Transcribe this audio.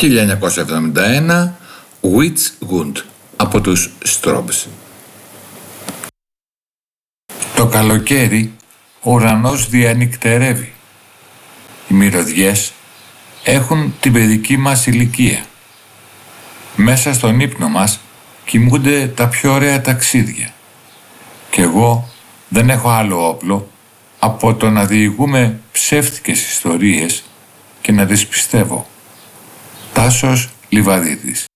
1971, Witch Wound από τους Stробs. Το καλοκαίρι ο ουρανός διανυκτερεύει. Οι μυρωδιές έχουν την παιδική μας ηλικία. Μέσα στον ύπνο μας κοιμούνται τα πιο ωραία ταξίδια. Κι εγώ δεν έχω άλλο όπλο από το να διηγούμε ψεύτικες ιστορίες και να τις πιστεύω. Τάσος Λιβαδίτης.